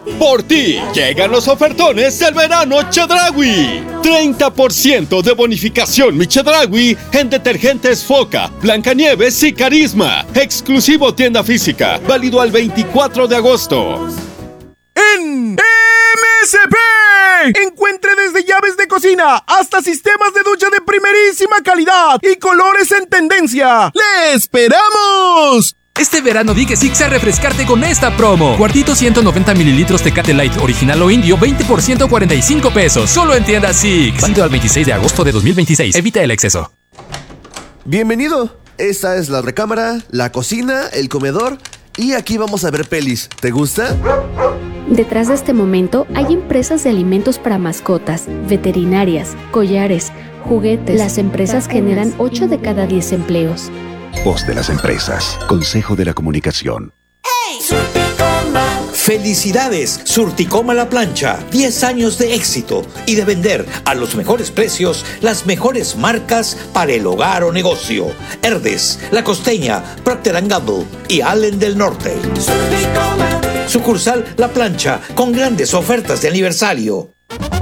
Por ti, llegan los ofertones del verano Chedraui. 30% de bonificación mi Chedraui en detergentes Foca, Blancanieves y Carisma. Exclusivo tienda física, válido al 24 de agosto. En MSP, encuentre desde llaves de cocina hasta sistemas de ducha de primerísima calidad y colores en tendencia. ¡Le esperamos! Este verano di que sí a refrescarte con esta promo. Cuartito 190 mililitros Tecate Light original o indio, 20% 45 pesos. Solo en tiendas Six. Válido al 26 de agosto de 2026. Evita el exceso. Bienvenido. Esta es la recámara, la cocina, el comedor y aquí vamos a ver pelis. ¿Te gusta? Detrás de este momento hay empresas de alimentos para mascotas, veterinarias, collares, juguetes. Las empresas generan 8 de cada 10 empleos. Voz de las empresas. Consejo de la Comunicación. ¡Felicidades! Surticoma La Plancha. 10 años de éxito y de vender a los mejores precios las mejores marcas para el hogar o negocio. Herdes, La Costeña, Procter & Gamble y Allen del Norte. Sucursal La Plancha con grandes ofertas de aniversario.